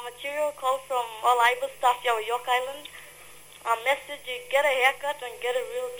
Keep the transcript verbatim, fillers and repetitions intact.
uh, material call from All Staff, York Island. A message, get a haircut and get a real